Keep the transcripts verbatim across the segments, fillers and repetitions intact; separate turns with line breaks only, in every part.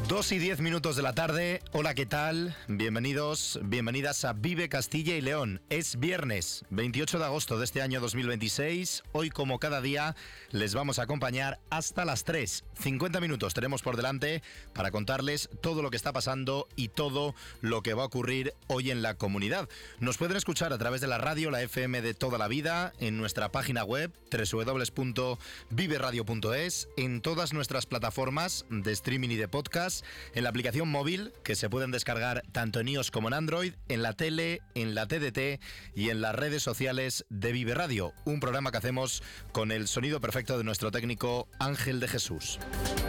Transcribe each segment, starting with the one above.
Dos y diez minutos de la tarde. Hola, ¿qué tal? Bienvenidos, bienvenidas a Vive Castilla y León. Es viernes, veintiocho de agosto de este año dos mil veintiséis. Hoy, como cada día, les vamos a acompañar hasta las tres. cincuenta minutos tenemos por delante para contarles todo lo que está pasando y todo lo que va a ocurrir hoy en la comunidad. Nos pueden escuchar a través de la radio, la F M de toda la vida, en nuestra página web doble u doble u doble u punto vive radio punto es, en todas nuestras plataformas de streaming y de podcast, en la aplicación móvil que se pueden descargar tanto en iOS como en Android, en la tele, en la T D T y en las redes sociales de Vive Radio, un programa que hacemos con el sonido perfecto de nuestro técnico Ángel de Jesús.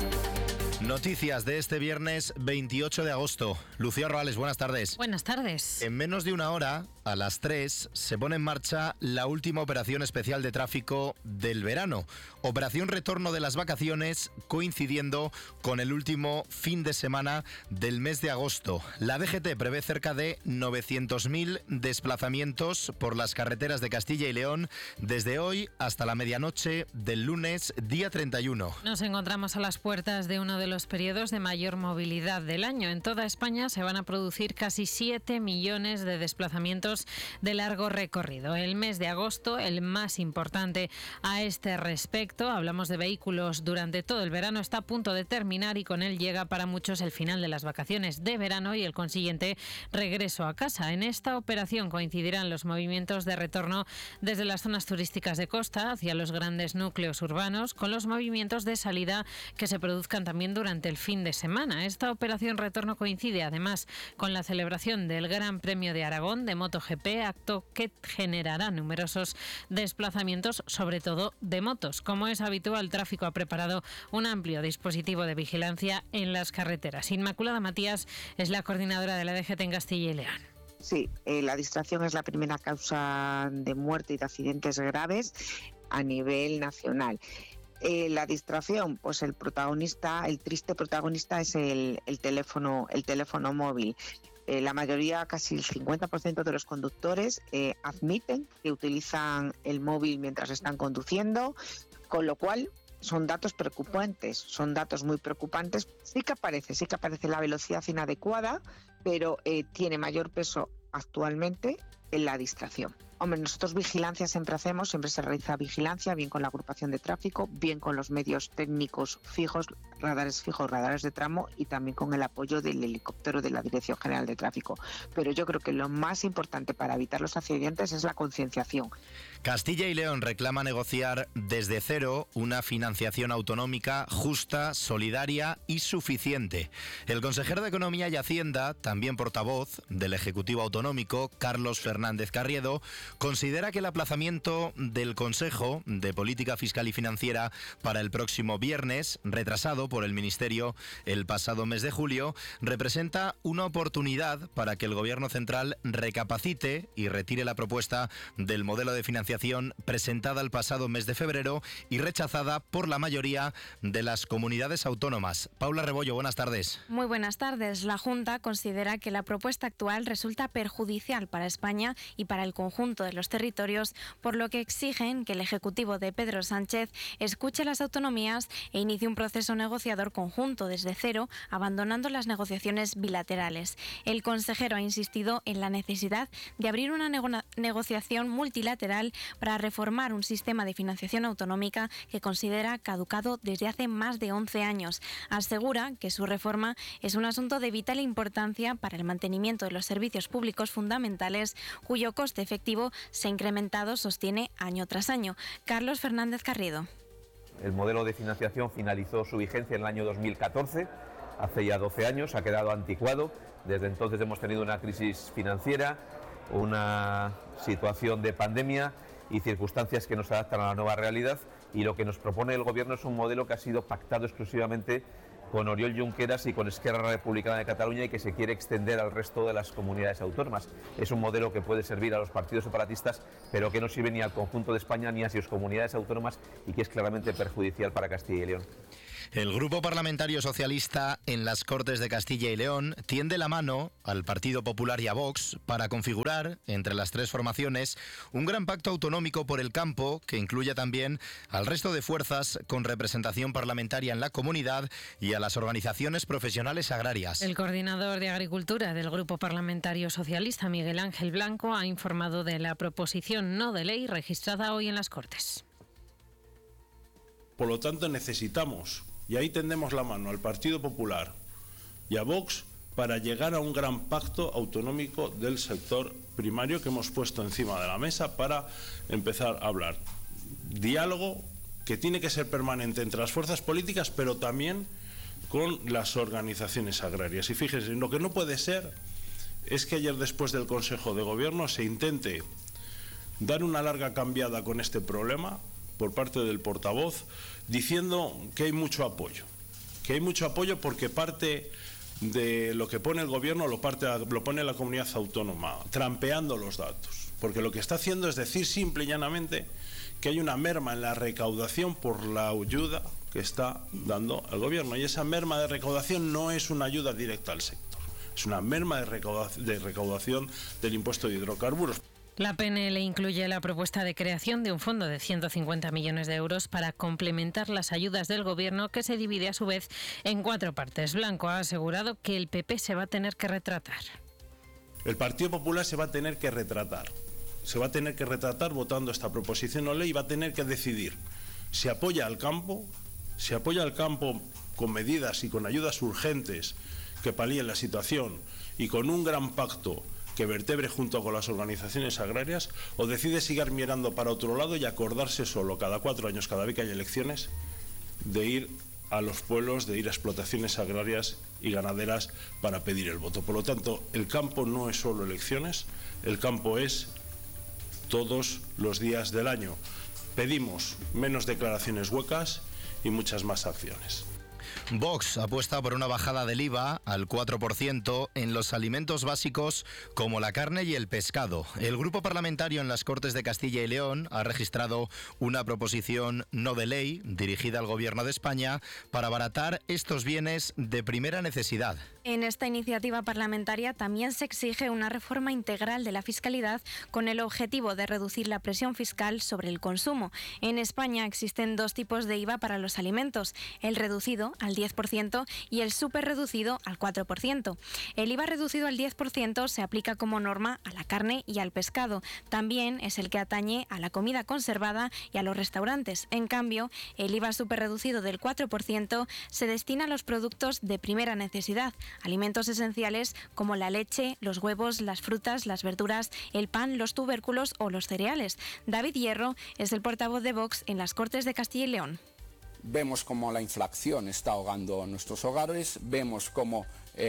Noticias de este viernes veintiocho de agosto. Lucía Roales, buenas tardes.
Buenas tardes.
En menos de una hora, a las tres, se pone en marcha la última operación especial de tráfico del verano. Operación retorno de las vacaciones coincidiendo con el último fin de semana del mes de agosto. La D G T prevé cerca de novecientos mil desplazamientos por las carreteras de Castilla y León desde hoy hasta la medianoche del lunes, día treinta y uno.
Nos encontramos a las puertas de uno de los periodos de mayor movilidad del año. En toda España se van a producir casi siete millones de desplazamientos de largo recorrido. El mes de agosto, el más importante a este respecto, hablamos de vehículos durante todo el verano, está a punto de terminar y con él llega para muchos el final de las vacaciones de verano y el consiguiente regreso a casa. En esta operación coincidirán los movimientos de retorno desde las zonas turísticas de costa hacia los grandes núcleos urbanos con los movimientos de salida que se produzcan también durante el fin de semana. Esta operación retorno coincide además con la celebración del Gran Premio de Aragón de MotoGP, acto que generará numerosos desplazamientos, sobre todo de motos. Como es habitual, Tráfico ha preparado un amplio dispositivo de vigilancia en las carreteras. Inmaculada Matías es la coordinadora de la D G T en Castilla y León.
Sí, eh, la distracción es la primera causa de muerte y de accidentes graves a nivel nacional. Eh, la distracción, pues el protagonista, el triste protagonista es el, el teléfono, el teléfono móvil. Eh, la mayoría, casi el cincuenta por ciento de los conductores eh, admiten que utilizan el móvil mientras están conduciendo, con lo cual son datos preocupantes, son datos muy preocupantes. Sí que aparece, sí que aparece la velocidad inadecuada, pero eh, tiene mayor peso actualmente en la distracción. Hombre, nosotros vigilancia siempre hacemos, siempre se realiza vigilancia, bien con la agrupación de tráfico, bien con los medios técnicos fijos, radares fijos, radares de tramo y también con el apoyo del helicóptero de la Dirección General de Tráfico. Pero yo creo que lo más importante para evitar los accidentes es la concienciación.
Castilla y León reclama negociar desde cero una financiación autonómica justa, solidaria y suficiente. El consejero de Economía y Hacienda, también portavoz del Ejecutivo Autonómico, Carlos Fernández Carriedo, considera que el aplazamiento del Consejo de Política Fiscal y Financiera para el próximo viernes, retrasado por el Ministerio el pasado mes de julio, representa una oportunidad para que el Gobierno central recapacite y retire la propuesta del modelo de financiación presentada el pasado mes de febrero y rechazada por la mayoría de las comunidades autónomas. Paula Rebollo, buenas tardes.
Muy buenas tardes. La Junta considera que la propuesta actual resulta perjudicial para España y para el conjunto de los territorios, por lo que exigen que el Ejecutivo de Pedro Sánchez escuche a las autonomías e inicie un proceso negociador conjunto desde cero, abandonando las negociaciones bilaterales. El consejero ha insistido en la necesidad de abrir una nego- negociación multilateral para reformar un sistema de financiación autonómica que considera caducado desde hace más de once años. Asegura que su reforma es un asunto de vital importancia para el mantenimiento de los servicios públicos fundamentales, cuyo coste efectivo se ha incrementado, sostiene, año tras año. Carlos Fernández Carriedo.
El modelo de financiación finalizó su vigencia en el año dos mil catorce, hace ya doce años, ha quedado anticuado. Desde entonces hemos tenido una crisis financiera, una situación de pandemia y circunstancias que nos adaptan a la nueva realidad, y lo que nos propone el Gobierno es un modelo que ha sido pactado exclusivamente con Oriol Junqueras y con Esquerra Republicana de Cataluña y que se quiere extender al resto de las comunidades autónomas. Es un modelo que puede servir a los partidos separatistas, pero que no sirve ni al conjunto de España ni a sus comunidades autónomas y que es claramente perjudicial para Castilla y León.
El Grupo Parlamentario Socialista en las Cortes de Castilla y León tiende la mano al Partido Popular y a Vox para configurar, entre las tres formaciones, un gran pacto autonómico por el campo que incluya también al resto de fuerzas con representación parlamentaria en la comunidad y a las organizaciones profesionales agrarias.
El coordinador de Agricultura del Grupo Parlamentario Socialista, Miguel Ángel Blanco, ha informado de la proposición no de ley registrada hoy en las Cortes.
Por lo tanto, necesitamos, y ahí tendemos la mano al Partido Popular y a Vox, para llegar a un gran pacto autonómico del sector primario que hemos puesto encima de la mesa para empezar a hablar. Diálogo que tiene que ser permanente entre las fuerzas políticas, pero también con las organizaciones agrarias. Y fíjense, lo que no puede ser es que ayer, después del Consejo de Gobierno, se intente dar una larga cambiada con este problema por parte del portavoz, diciendo que hay mucho apoyo, que hay mucho apoyo porque parte de lo que pone el Gobierno lo, parte, lo pone la comunidad autónoma, trampeando los datos, porque lo que está haciendo es decir simple y llanamente que hay una merma en la recaudación por la ayuda que está dando el Gobierno, y esa merma de recaudación no es una ayuda directa al sector, es una merma de recaudación, de recaudación del impuesto de hidrocarburos.
La P N L incluye la propuesta de creación de un fondo de ciento cincuenta millones de euros para complementar las ayudas del Gobierno, que se divide a su vez en cuatro partes. Blanco ha asegurado que el P P se va a tener que retratar.
El Partido Popular se va a tener que retratar. Se va a tener que retratar votando esta proposición no ley y va a tener que decidir si apoya al campo, si apoya al campo con medidas y con ayudas urgentes que palíen la situación y con un gran pacto que vertebre junto con las organizaciones agrarias, o decide seguir mirando para otro lado y acordarse solo cada cuatro años, cada vez que hay elecciones, de ir a los pueblos, de ir a explotaciones agrarias y ganaderas para pedir el voto. Por lo tanto, el campo no es solo elecciones, el campo es todos los días del año. Pedimos menos declaraciones huecas y muchas más acciones.
Vox apuesta por una bajada del I V A al cuatro por ciento en los alimentos básicos como la carne y el pescado. El Grupo Parlamentario en las Cortes de Castilla y León ha registrado una proposición no de ley dirigida al Gobierno de España para abaratar estos bienes de primera necesidad.
En esta iniciativa parlamentaria también se exige una reforma integral de la fiscalidad con el objetivo de reducir la presión fiscal sobre el consumo. En España existen dos tipos de I V A para los alimentos, el reducido al diez por ciento y el superreducido al cuatro por ciento. El I V A reducido al diez por ciento se aplica como norma a la carne y al pescado. También es el que atañe a la comida conservada y a los restaurantes. En cambio, el I V A superreducido del cuatro por ciento se destina a los productos de primera necesidad, alimentos esenciales como la leche, los huevos, las frutas, las verduras, el pan, los tubérculos o los cereales. David Hierro es el portavoz de Vox en las Cortes de Castilla y León.
Vemos cómo la inflación está ahogando nuestros hogares, vemos cómo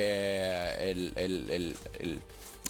eh, el, el, el, el,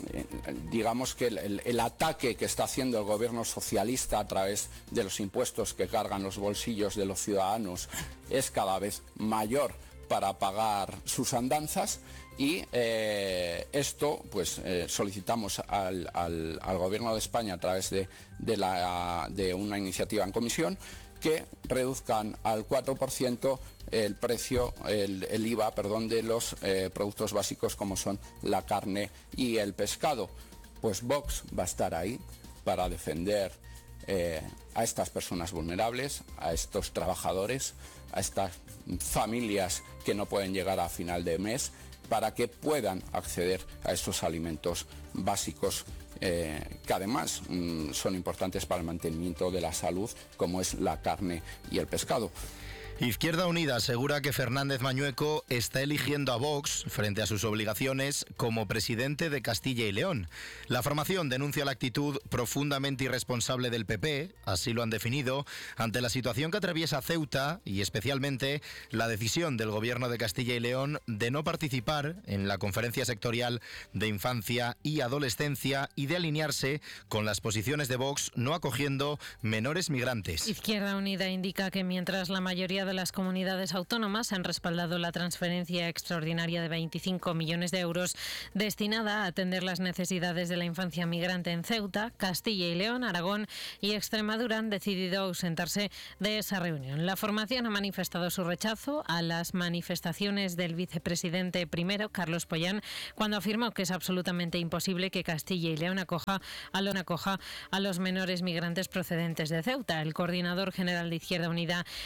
el, digamos que el, el ataque que está haciendo el gobierno socialista a través de los impuestos que cargan los bolsillos de los ciudadanos es cada vez mayor para pagar sus andanzas. Y eh, esto, pues eh, solicitamos al, al, al Gobierno de España a través de, de, la, de una iniciativa en comisión que reduzcan al cuatro por ciento el precio, el, el I V A, perdón, de los eh, productos básicos como son la carne y el pescado. Pues Vox va a estar ahí para defender eh, a estas personas vulnerables, a estos trabajadores, a estas familias que no pueden llegar a final de mes, para que puedan acceder a estos alimentos básicos eh, que además mmm, son importantes para el mantenimiento de la salud, como es la carne y el pescado.
Izquierda Unida asegura que Fernández Mañueco está eligiendo a Vox frente a sus obligaciones como presidente de Castilla y León. La formación denuncia la actitud profundamente irresponsable del P P, así lo han definido, ante la situación que atraviesa Ceuta y especialmente la decisión del Gobierno de Castilla y León de no participar en la conferencia sectorial de infancia y adolescencia y de alinearse con las posiciones de Vox no acogiendo menores migrantes.
Izquierda Unida indica que mientras la mayoría de de las comunidades autónomas han respaldado la transferencia extraordinaria de veinticinco millones de euros destinada a atender las necesidades de la infancia migrante en Ceuta. Castilla y León, Aragón y Extremadura han decidido ausentarse de esa reunión. La formación ha manifestado su rechazo a las manifestaciones del vicepresidente primero, Carlos Pollán, cuando afirmó que es absolutamente imposible que Castilla y León acoja a, lo, acoja a los menores migrantes procedentes de Ceuta. El coordinador general de Izquierda Unida